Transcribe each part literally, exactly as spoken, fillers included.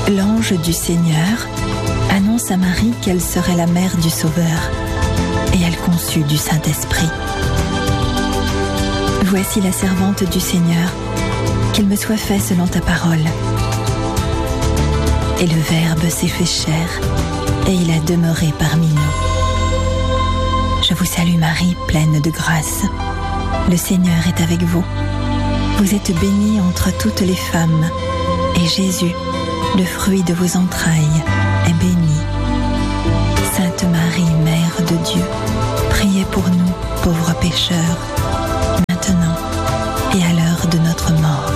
L'ange du Seigneur annonce à Marie qu'elle serait la mère du Sauveur, et elle conçut du Saint-Esprit. Voici la servante du Seigneur, qu'il me soit fait selon ta parole. Et le Verbe s'est fait chair, et il a demeuré parmi nous. Je vous salue Marie, pleine de grâce. Le Seigneur est avec vous. Vous êtes bénie entre toutes les femmes, et Jésus, le fruit de vos entrailles, est béni. Sainte Marie, Mère de Dieu, priez pour nous, pauvres pécheurs, maintenant et à l'heure de notre mort.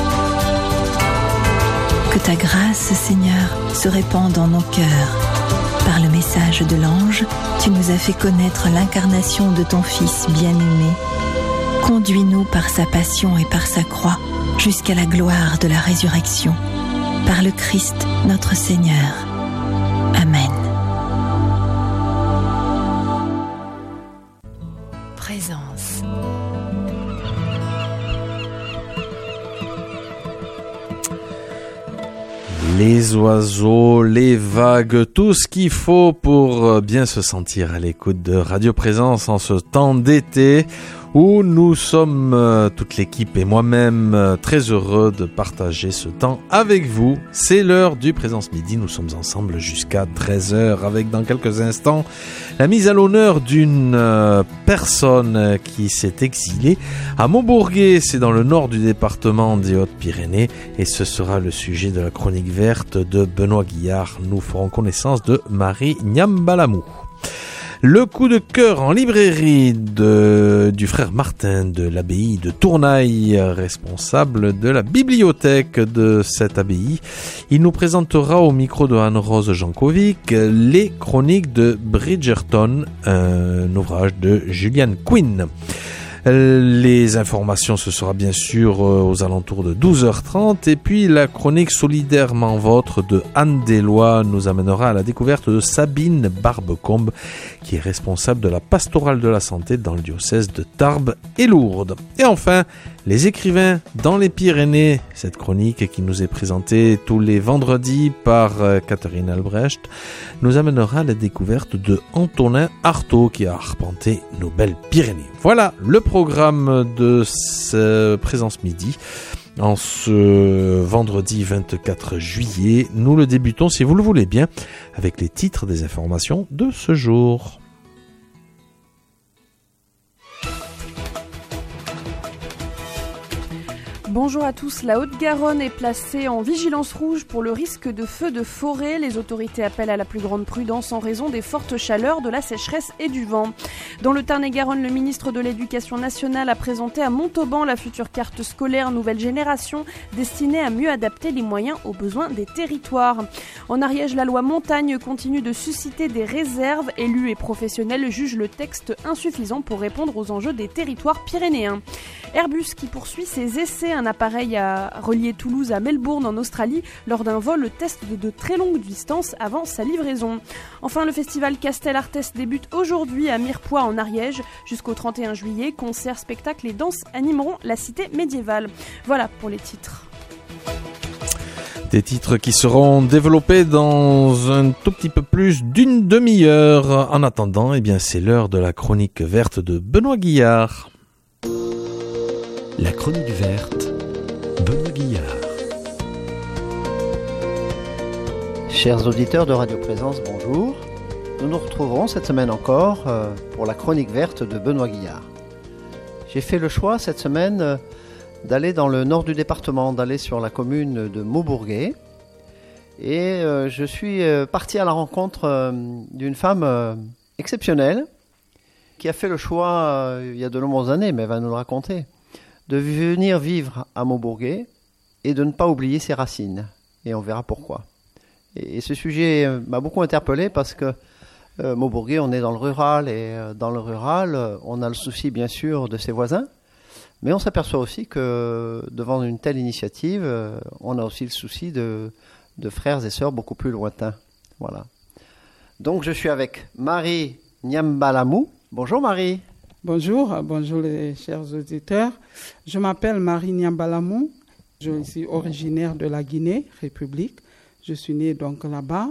Que ta grâce, Seigneur, se répande dans nos cœurs. Par le message de l'ange, tu nous as fait connaître l'incarnation de ton Fils bien-aimé. Conduis-nous par sa passion et par sa croix jusqu'à la gloire de la résurrection. Par le Christ, notre Seigneur. Amen. Présence. Les oiseaux, les vagues, tout ce qu'il faut pour bien se sentir à l'écoute de Radio Présence en ce temps d'été où nous sommes, euh, toute l'équipe et moi-même, euh, très heureux de partager ce temps avec vous. C'est l'heure du Présence Midi, nous sommes ensemble jusqu'à treize heures avec dans quelques instants la mise à l'honneur d'une euh, personne qui s'est exilée à Maubourguet, c'est dans le nord du département des Hautes-Pyrénées et ce sera le sujet de la chronique verte de Benoît Guillard. Nous ferons connaissance de Marie Nyambalamou. Le coup de cœur en librairie de, du frère Martin de l'abbaye de Tournaille, responsable de la bibliothèque de cette abbaye. Il nous présentera au micro de Anne-Rose Jankovic les chroniques de Bridgerton, un ouvrage de Julian Quinn. Les informations, ce sera bien sûr aux alentours de douze heures trente et puis la chronique solidairement vôtre de Anne Deslois nous amènera à la découverte de Sabine Barbecombe qui est responsable de la pastorale de la santé dans le diocèse de Tarbes et Lourdes. Et enfin, les écrivains dans les Pyrénées, cette chronique qui nous est présentée tous les vendredis par Catherine Albrecht, nous amènera à la découverte de Antonin Artaud qui a arpenté nos belles Pyrénées. Voilà le programme de ce Présence Midi. En ce vendredi vingt-quatre juillet, nous le débutons, si vous le voulez bien, avec les titres des informations de ce jour. Bonjour à tous, la Haute-Garonne est placée en vigilance rouge pour le risque de feux de forêt. Les autorités appellent à la plus grande prudence en raison des fortes chaleurs, de la sécheresse et du vent. Dans le Tarn-et-Garonne, le ministre de l'Éducation nationale a présenté à Montauban la future carte scolaire nouvelle génération destinée à mieux adapter les moyens aux besoins des territoires. En Ariège, la loi montagne continue de susciter des réserves. Élus et professionnels jugent le texte insuffisant pour répondre aux enjeux des territoires pyrénéens. Airbus qui poursuit ses essais, un appareil a relié Toulouse à Melbourne en Australie lors d'un vol test de, de très longue distance avant sa livraison. Enfin, le festival Castel Artes débute aujourd'hui à Mirepoix en Ariège jusqu'au trente et un juillet. Concerts, spectacles et danses animeront la cité médiévale. Voilà pour les titres. Des titres qui seront développés dans un tout petit peu plus d'une demi-heure. En attendant, eh bien, c'est l'heure de la chronique verte de Benoît Guillard. La chronique verte, Benoît Guillard. Chers auditeurs de Radio Présence, bonjour. Nous nous retrouverons cette semaine encore euh, pour la chronique verte de Benoît Guillard. J'ai fait le choix cette semaine euh, d'aller dans le nord du département, d'aller sur la commune de Maubourguet. Et euh, je suis euh, parti à la rencontre euh, d'une femme euh, exceptionnelle qui a fait le choix, euh, il y a de nombreuses années, mais elle va nous le raconter, de venir vivre à Maubourguet et de ne pas oublier ses racines. Et on verra pourquoi. Et, et ce sujet m'a beaucoup interpellé parce que euh, Maubourguet, on est dans le rural, et euh, dans le rural, euh, on a le souci bien sûr de ses voisins, mais on s'aperçoit aussi que devant une telle initiative, euh, on a aussi le souci de, de frères et sœurs beaucoup plus lointains. Voilà. Donc je suis avec Marie Nyambalamou. Bonjour Marie. Bonjour, bonjour les chers auditeurs. Je m'appelle Marie Nyambalamou. Je suis originaire de la Guinée, République. Je suis née donc là-bas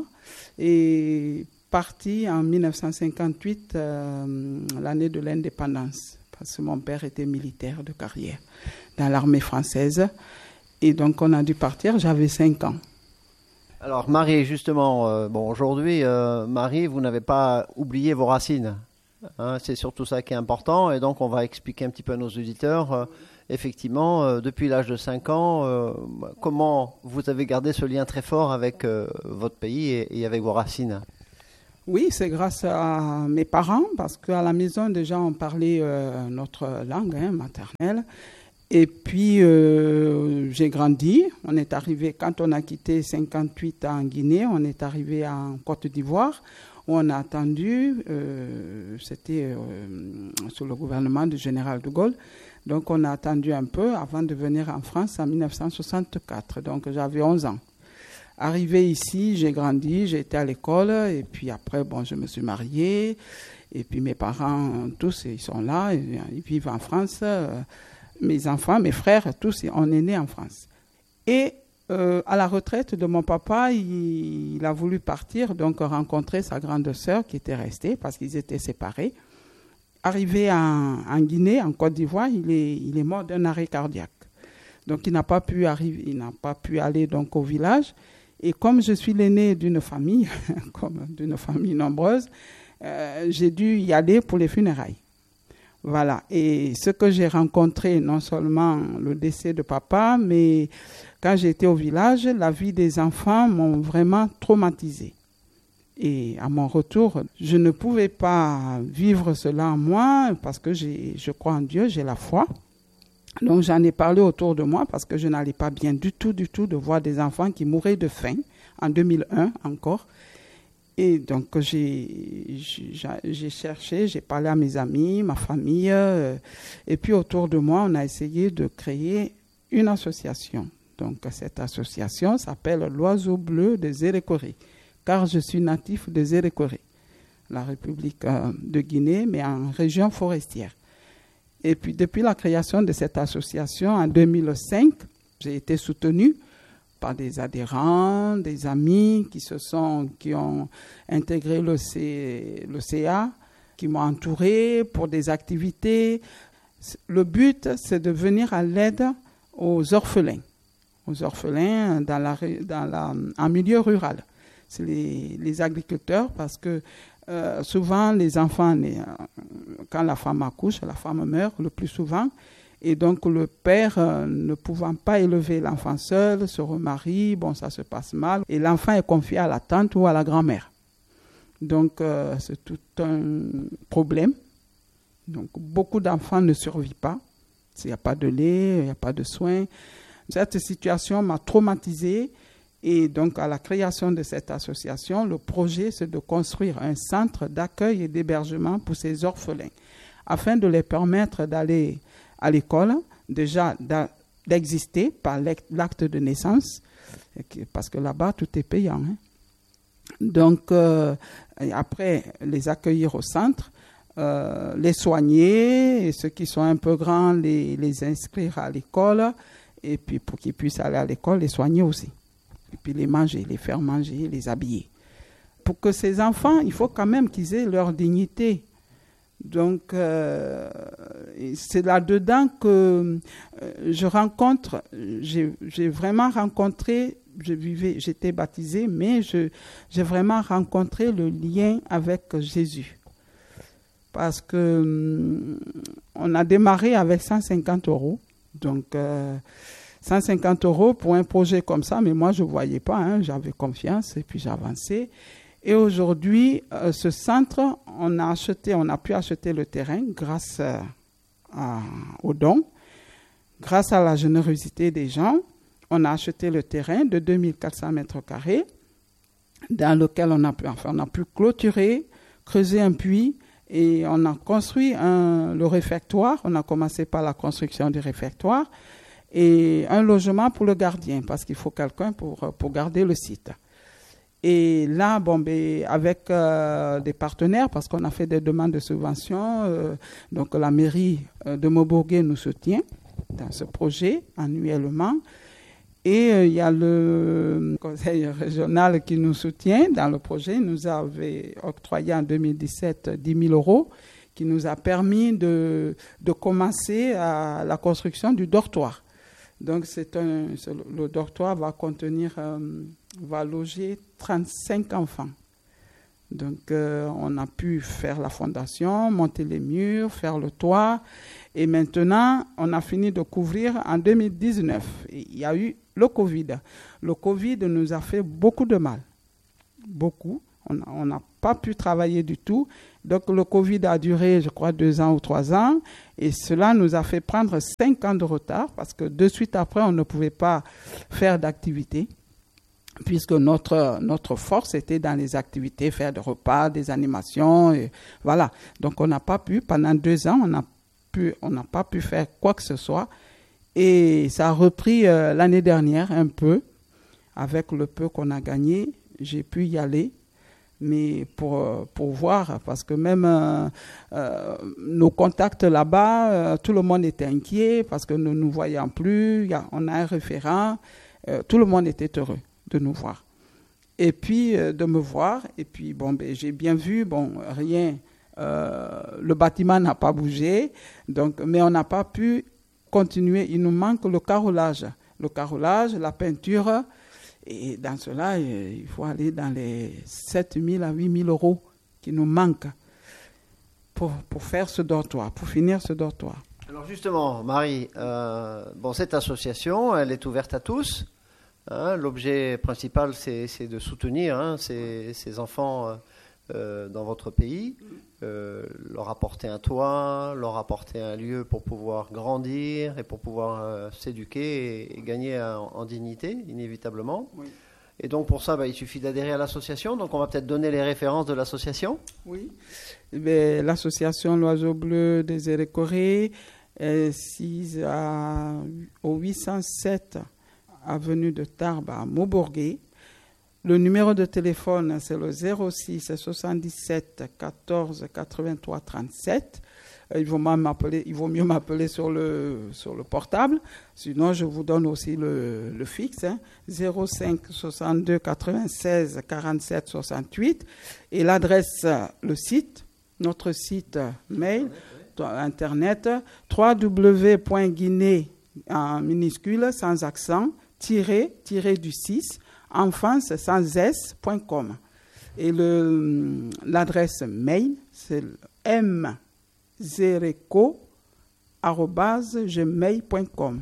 et partie en dix-neuf cent cinquante-huit, euh, l'année de l'indépendance, parce que mon père était militaire de carrière dans l'armée française. Et donc on a dû partir, j'avais cinq ans. Alors Marie, justement, euh, bon, aujourd'hui, euh, Marie, vous n'avez pas oublié vos racines. Hein, c'est surtout ça qui est important. Et donc on va expliquer un petit peu à nos auditeurs, euh, effectivement, euh, depuis l'âge de cinq ans, euh, comment vous avez gardé ce lien très fort avec euh, votre pays et, et avec vos racines. Oui, c'est grâce à mes parents, parce qu'à la maison, déjà, on parlait euh, notre langue hein, maternelle. Et puis, euh, j'ai grandi. On est arrivé, quand on a quitté cinquante-huit en Guinée, on est arrivé en Côte d'Ivoire, où on a attendu, euh, c'était euh, sous le gouvernement du général de Gaulle. Donc, on a attendu un peu avant de venir en France en dix-neuf cent soixante-quatre. Donc, j'avais onze ans. Arrivé ici, j'ai grandi, j'ai été à l'école et puis après, bon, je me suis mariée et puis mes parents, tous, ils sont là, ils, ils vivent en France. Euh, mes enfants, mes frères, tous, on est nés en France. Et euh, à la retraite de mon papa, il, il a voulu partir, donc rencontrer sa grande sœur qui était restée parce qu'ils étaient séparés. Arrivé en, en Guinée, en Côte d'Ivoire, il est, il est mort d'un arrêt cardiaque. Donc il n'a pas pu arriver, il n'a pas pu aller donc au village. Et comme je suis l'aîné d'une famille, comme d'une famille nombreuse, euh, j'ai dû y aller pour les funérailles. Voilà. Et ce que j'ai rencontré, non seulement le décès de papa, mais quand j'étais au village, la vie des enfants m'ont vraiment traumatisée. Et à mon retour, je ne pouvais pas vivre cela en moi parce que j'ai, je crois en Dieu, j'ai la foi. Donc j'en ai parlé autour de moi parce que je n'allais pas bien du tout, du tout de voir des enfants qui mouraient de faim en deux mille un encore. Et donc j'ai, j'ai, j'ai cherché, j'ai parlé à mes amis, ma famille. Euh, et puis autour de moi, on a essayé de créer une association. Donc cette association s'appelle l'Oiseau bleu des Zérékoré, car je suis natif de Zérékoré, la République euh, de Guinée, mais en région forestière. Et puis, depuis la création de cette association en deux mille cinq, j'ai été soutenue par des adhérents, des amis qui se sont, qui ont intégré le, C, le C A, qui m'ont entourée pour des activités. Le but, c'est de venir à l'aide aux orphelins, aux orphelins dans la, dans la, en milieu rural. C'est les, les agriculteurs parce que Euh, souvent, les enfants, euh, quand la femme accouche, la femme meurt le plus souvent. Et donc, le père, euh, ne pouvant pas élever l'enfant seul, se remarie, bon, ça se passe mal. Et l'enfant est confié à la tante ou à la grand-mère. Donc, euh, c'est tout un problème. Donc, beaucoup d'enfants ne survivent pas. Il n'y a pas de lait, il n'y a pas de soins. Cette situation m'a traumatisée. Et donc, à la création de cette association, le projet, c'est de construire un centre d'accueil et d'hébergement pour ces orphelins, afin de les permettre d'aller à l'école, déjà d'exister par l'acte de naissance, parce que là-bas, tout est payant. Hein. Donc, euh, après, les accueillir au centre, euh, les soigner, et ceux qui sont un peu grands, les, les inscrire à l'école, et puis pour qu'ils puissent aller à l'école, les soigner aussi. Et puis les manger, les faire manger, les habiller. Pour que ces enfants, il faut quand même qu'ils aient leur dignité. Donc, euh, c'est là-dedans que euh, je rencontre, j'ai, j'ai vraiment rencontré, je vivais, j'étais baptisée, mais je, j'ai vraiment rencontré le lien avec Jésus. Parce que euh, on a démarré avec cent cinquante euros. Donc, euh, cent cinquante euros pour un projet comme ça, mais moi, je ne voyais pas, hein, j'avais confiance et puis j'avançais. Et aujourd'hui, euh, ce centre, on a acheté, on a pu acheter le terrain grâce euh, à, aux dons, grâce à la générosité des gens. On a acheté le terrain de deux mille quatre cents mètres carrés dans lequel on a pu, enfin, on a pu clôturer, creuser un puits et on a construit un, le réfectoire. On a commencé par la construction du réfectoire et un logement pour le gardien, parce qu'il faut quelqu'un pour, pour garder le site. Et là, bon, ben, avec euh, des partenaires, parce qu'on a fait des demandes de subventions, euh, donc la mairie de Maubourguet nous soutient dans ce projet annuellement. Et il euh, y a le conseil régional qui nous soutient dans le projet. Il nous avait octroyé en deux mille dix-sept dix mille euros qui nous a permis de, de commencer à la construction du dortoir. Donc c'est un, c'est, le dortoir va contenir, euh, va loger trente-cinq enfants. Donc euh, on a pu faire la fondation, monter les murs, faire le toit. Et maintenant, on a fini de couvrir en deux mille dix-neuf. Il y a eu le Covid. Le Covid nous a fait beaucoup de mal. Beaucoup. On n'a pas pu travailler du tout. Donc le Covid a duré, je crois, deux ans ou trois ans. Et cela nous a fait prendre cinq ans de retard parce que de suite après, on ne pouvait pas faire d'activité. Puisque notre, notre force était dans les activités, faire des repas, des animations. Et voilà. Donc on n'a pas pu, pendant deux ans, on n'a pu, on n'a pas pu faire quoi que ce soit. Et ça a repris euh, l'année dernière un peu. Avec le peu qu'on a gagné, j'ai pu y aller. Mais pour, pour voir, parce que même euh, euh, nos contacts là-bas, euh, tout le monde était inquiet parce que nous ne nous voyons plus. Y a, on a un référent. Euh, tout le monde était heureux de nous voir. Et puis, euh, de me voir. Et puis, bon, ben, j'ai bien vu, bon, rien. Euh, le bâtiment n'a pas bougé. Donc, mais on n'a pas pu continuer. Il nous manque le carrelage. Le carrelage, la peinture. Et dans cela, il faut aller dans les sept mille à huit mille euros qui nous manquent pour, pour faire ce dortoir, pour finir ce dortoir. Alors justement, Marie, euh, bon, cette association, elle est ouverte à tous. Hein, l'objet principal, c'est, c'est de soutenir hein, ces, ces enfants euh, dans votre pays, euh, leur apporter un toit, leur apporter un lieu pour pouvoir grandir et pour pouvoir euh, s'éduquer et, et gagner en, en dignité, inévitablement. Oui. Et donc pour ça, bah, il suffit d'adhérer à l'association. Donc on va peut-être donner les références de l'association. Oui, mais l'association L'Oiseau Bleu des Érécorés est sise à, au huit cent sept avenue de Tarbes à Maubourguet. Le numéro de téléphone, c'est le zéro six soixante-dix-sept quatorze quatre-vingt-trois trente-sept. Il vaut, m'appeler, il vaut mieux m'appeler sur le, sur le portable. Sinon, je vous donne aussi le, le fixe, hein, zéro cinq soixante-deux quatre-vingt-seize quarante-sept soixante-huit. Et l'adresse, le site, notre site mail, internet, w w w point guinée en minuscule, sans accent, tiré, tiré du six, enfance sans s point com. Et le, l'adresse mail, c'est mzereco arobase gmail point com.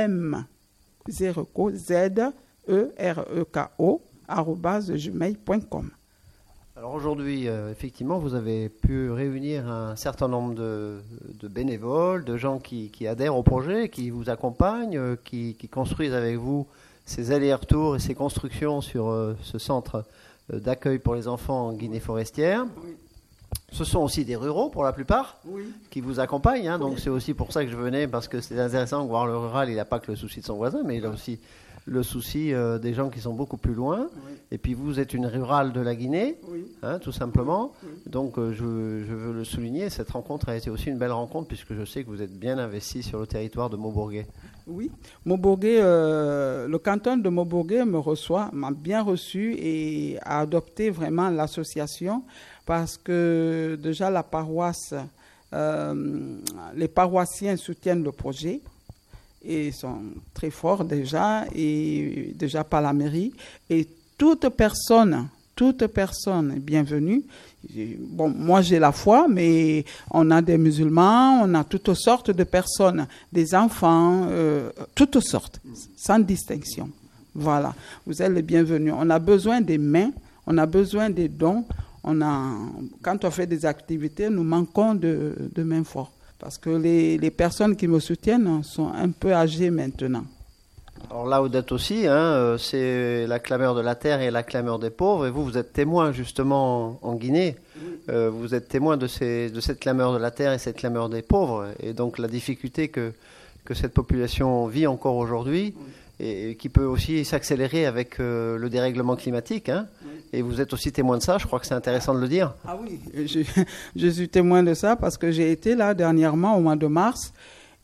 mzereco, z e r e k o arobase gmail point com. Alors aujourd'hui, euh, effectivement, vous avez pu réunir un certain nombre de, de bénévoles, de gens qui, qui adhèrent au projet, qui vous accompagnent, euh, qui, qui construisent avec vous ces allers-retours et ces constructions sur euh, ce centre euh, d'accueil pour les enfants en Guinée forestière. Oui. Ce sont aussi des ruraux pour la plupart oui. qui vous accompagnent. Hein, donc oui. c'est aussi pour ça que je venais, parce que c'est intéressant de voir le rural, il n'a pas que le souci de son voisin, mais il a aussi le souci euh, des gens qui sont beaucoup plus loin. Oui. Et puis vous êtes une rurale de la Guinée, oui. hein, tout simplement. Oui. Donc euh, je, je veux le souligner, cette rencontre a été aussi une belle rencontre, puisque je sais que vous êtes bien investi sur le territoire de Maubourguet. Oui, Maubourguet, euh, le canton de Maubourguet me reçoit, m'a bien reçu et a adopté vraiment l'association, parce que déjà la paroisse, euh, les paroissiens soutiennent le projet. Et sont très forts déjà, et déjà par la mairie. Et toute personne, toute personne est bienvenue. Bon, moi j'ai la foi, mais on a des musulmans, on a toutes sortes de personnes, des enfants, euh, toutes sortes, sans distinction. Voilà, vous êtes les bienvenus. On a besoin des mains, on a besoin des dons. On a, quand on fait des activités, nous manquons de, de mains fortes. Parce que les, les personnes qui me soutiennent sont un peu âgées maintenant. Alors là, vous êtes aussi, hein, c'est la clameur de la terre et la clameur des pauvres. Et vous, vous êtes témoin justement en Guinée. Oui. Euh, vous êtes témoin de, ces, de cette clameur de la terre et cette clameur des pauvres. Et donc la difficulté que, que cette population vit encore aujourd'hui. Oui. Et qui peut aussi s'accélérer avec euh, le dérèglement climatique. Hein. Oui. Et vous êtes aussi témoin de ça, je crois que c'est intéressant de le dire. Ah oui, je, je suis témoin de ça parce que j'ai été là dernièrement au mois de mars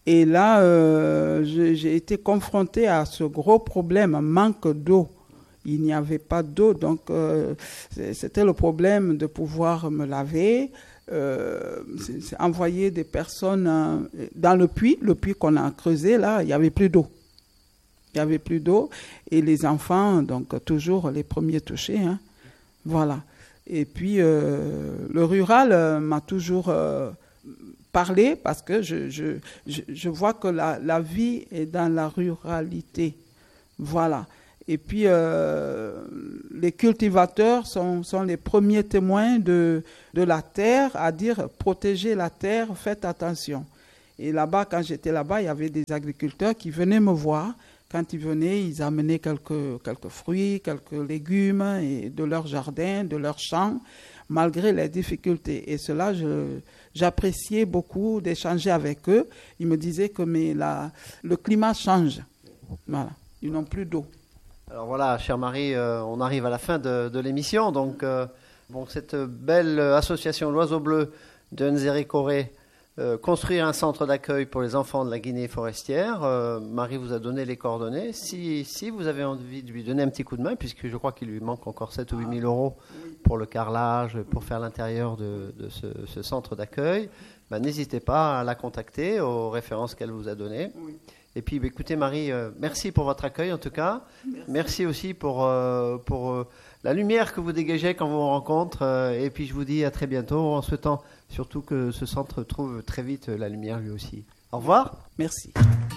Et là, euh, j'ai, j'ai été confrontée à ce gros problème, manque d'eau. Il n'y avait pas d'eau, donc euh, c'était le problème de pouvoir me laver, euh, c'est, c'est envoyer des personnes euh, dans le puits, le puits qu'on a creusé, là, il n'y avait plus d'eau. Il n'y avait plus d'eau, et les enfants, donc toujours les premiers touchés, hein, voilà. Et puis, euh, le rural euh, m'a toujours euh, parlé, parce que je, je, je, je vois que la, la vie est dans la ruralité, voilà. Et puis, euh, les cultivateurs sont, sont les premiers témoins de, de la terre, à dire protégez la terre, faites attention. Et là-bas, quand j'étais là-bas, il y avait des agriculteurs qui venaient me voir. Quand ils venaient, ils amenaient quelques, quelques fruits, quelques légumes et de leur jardin, de leur champ, malgré les difficultés. Et cela, je, j'appréciais beaucoup d'échanger avec eux. Ils me disaient que mais la, le climat change. Voilà, ils n'ont plus d'eau. Alors voilà, chère Marie, euh, on arrive à la fin de, de l'émission. Donc, euh, bon, cette belle association L'Oiseau Bleu de Nzeri-Corée, euh, construire un centre d'accueil pour les enfants de la Guinée forestière. Euh, Marie vous a donné les coordonnées. Si, si vous avez envie de lui donner un petit coup de main, puisque je crois qu'il lui manque encore sept ou huit mille euros pour le carrelage, pour faire l'intérieur de, de ce, ce centre d'accueil, ben, n'hésitez pas à la contacter aux références qu'elle vous a données. Oui. Et puis, écoutez Marie, euh, merci pour votre accueil en tout cas. Merci, merci aussi pour, euh, pour euh, la lumière que vous dégagez quand vous rencontrez. Euh, et puis, je vous dis à très bientôt en souhaitant surtout que ce centre trouve très vite la lumière lui aussi. Au revoir. Merci.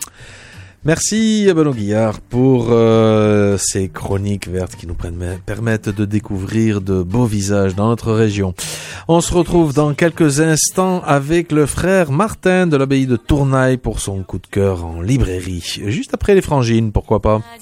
Merci à Benoît Guillard pour euh, ces chroniques vertes qui nous permettent de découvrir de beaux visages dans notre région. On se retrouve dans quelques instants avec le frère Martin de l'abbaye de Tournaille pour son coup de cœur en librairie. Juste après les Frangines, pourquoi pas.